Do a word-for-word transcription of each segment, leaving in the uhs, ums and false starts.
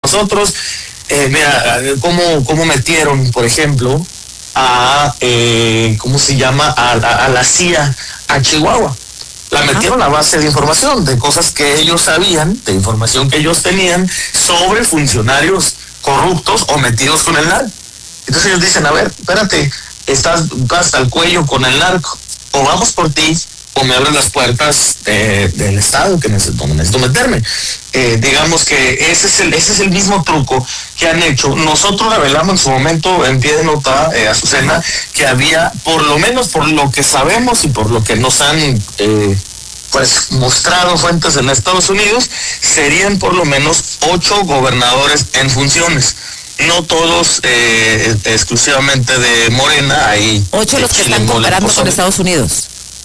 nosotros. Eh, mira, cómo, cómo metieron, por ejemplo, a, eh, ¿cómo se llama? A, a, a la C I A, a Chihuahua. La metieron a base de información, de cosas que ellos sabían, de información que ellos tenían sobre funcionarios corruptos o metidos con el narco. Entonces ellos dicen, a ver, espérate, estás hasta el cuello con el narco, o vamos por ti, o me abren las puertas de, del Estado que necesito, donde necesito meterme. Eh, digamos que ese es el ese es el mismo truco que han hecho. Nosotros revelamos en su momento, en pie de nota, eh, Azucena, que había, por lo menos por lo que sabemos y por lo que nos han eh, pues mostrado fuentes en Estados Unidos, serían por lo menos ocho gobernadores en funciones. No todos eh, exclusivamente de Morena. Hay ocho los que están cooperando con Estados Unidos.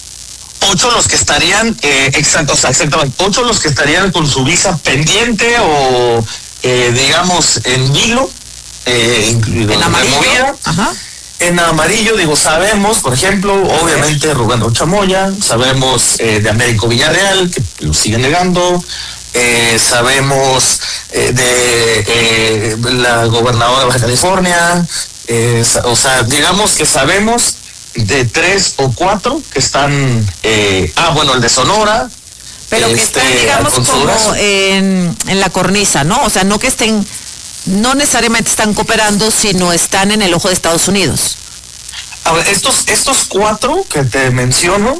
Ocho los que estarían, eh, exacto, o sea, exactamente, ocho los que estarían con su visa pendiente o, eh, digamos, en vilo, eh, incluido en amarillo. Ajá. En amarillo, digo, sabemos, por ejemplo, obviamente Rubén Rocha Moya, sabemos eh, de Américo Villarreal, que lo sigue negando, eh, sabemos eh, de eh, la gobernadora de Baja California, eh, o sea, digamos que sabemos de tres o cuatro que están, eh, ah, bueno, el de Sonora. Pero que este, están, digamos, como en, en la cornisa, ¿no? O sea, no que estén, no necesariamente están cooperando, sino están en el ojo de Estados Unidos. A ver, estos, estos cuatro que te menciono,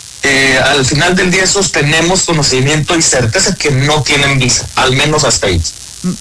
eh, al final del día esos tenemos conocimiento y certeza que no tienen visa, al menos hasta ahí.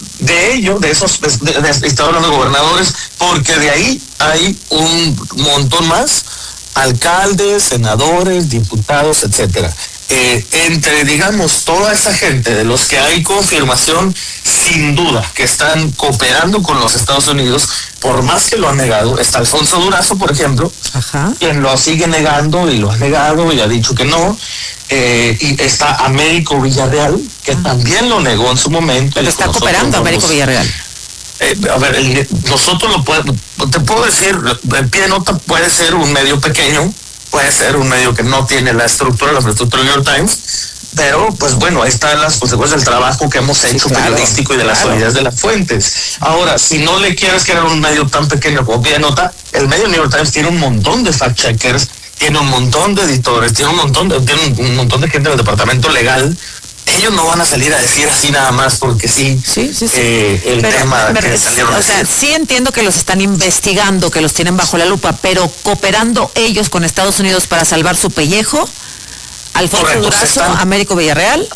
De ello, de esos, de, de, de, estoy hablando de gobernadores, porque de ahí hay un montón más, alcaldes, senadores, diputados, etcétera. Eh, entre, digamos, toda esa gente de los que hay confirmación, sin duda, que están cooperando con los Estados Unidos, por más que lo han negado, está Alfonso Durazo, por ejemplo, Ajá. quien lo sigue negando y lo ha negado y ha dicho que no. Eh, y está Américo Villarreal, que ah. también lo negó en su momento. Pero está cooperando Américo Villarreal. Eh, a ver, el, nosotros lo podemos, te puedo decir, el pie de nota puede ser un medio pequeño, puede ser un medio que no tiene la estructura, la estructura del New York Times, pero pues bueno, ahí están las consecuencias del trabajo que hemos hecho, sí, claro, periodístico y de las solidez de las fuentes. Ahora, si no le quieres crear un medio tan pequeño como pie de nota, el medio New York Times tiene un montón de fact-checkers, tiene un montón de editores, tiene un montón de, tiene un montón de gente del departamento legal. Ellos no van a salir a decir así nada más porque sí, sí, sí, sí. Eh, el pero, tema pero, que salieron o a sea, sí entiendo que los están investigando, que los tienen bajo la lupa, pero cooperando ellos con Estados Unidos para salvar su pellejo. Alfonso Correcto, Durazo, están... Américo Villarreal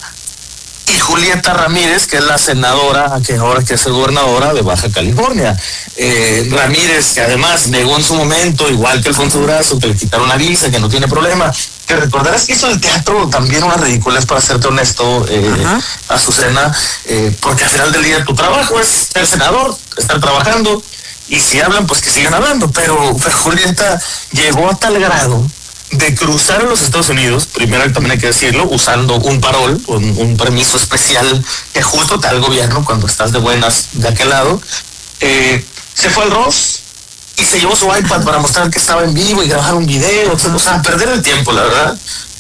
y Julieta Ramírez, que es la senadora, que ahora que es gobernadora de Baja California. Eh, Ramírez, que además negó en su momento, igual que Alfonso Durazo, que le quitaron la visa, que no tiene problema. Que recordarás que hizo el teatro también una ridiculez, para serte honesto, eh, Azucena, eh, porque al final del día tu trabajo es ser senador, estar trabajando, y si hablan, pues que sigan hablando. Pero, pero Julieta llegó a tal grado de cruzar a los Estados Unidos, primero también hay que decirlo, usando un parol, un, un permiso especial que justo te da el gobierno cuando estás de buenas de aquel lado. Eh, se fue al Ross y se llevó su iPad para mostrar que estaba en vivo y grabar un video, o sea, perder el tiempo, la verdad.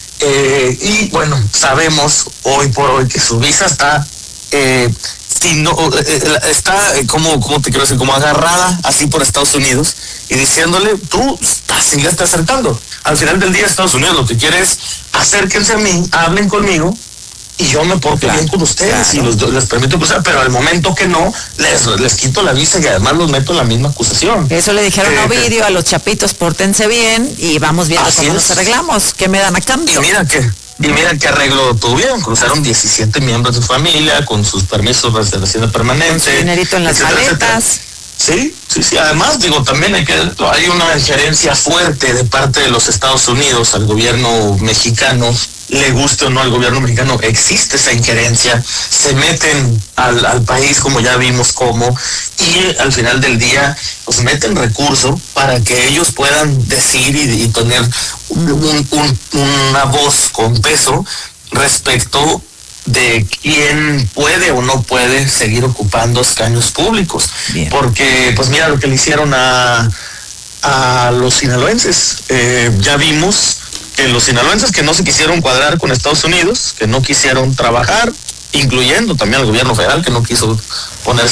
Eh, y bueno, sabemos hoy por hoy que su visa está, eh, si no, eh, está eh, como, como te quiero decir, como agarrada así por Estados Unidos y diciéndole, tú síguete acercando. Al final del día, Estados Unidos lo que quiere es acérquense a mí, hablen conmigo y yo me porto claro, bien con ustedes claro. y los, les permito cruzar, pero al momento que no, les, les quito la visa y además los meto en la misma acusación. Eso le dijeron eh, a Ovidio, a los chapitos, pórtense bien y vamos viendo cómo es. Nos arreglamos. ¿Qué me dan a cambio? Y mira que, y mira qué arreglo tuvieron. Cruzaron diecisiete miembros de su familia con sus permisos de residencia permanente. Con su dinerito en las etcétera, maletas. Etcétera. Sí, sí, sí. Además, digo, también hay que hay una injerencia fuerte de parte de los Estados Unidos al gobierno mexicano. Le guste o no al gobierno mexicano, existe esa injerencia. Se meten al, al país, como ya vimos cómo, y al final del día, pues meten recursos para que ellos puedan decir y, y tener un, un, una voz con peso respecto de quién puede o no puede seguir ocupando escaños públicos. Bien. Porque, pues mira lo que le hicieron a, a los sinaloenses. Eh, ya vimos que los sinaloenses que no se quisieron cuadrar con Estados Unidos, que no quisieron trabajar, incluyendo también al gobierno federal, que no quiso poner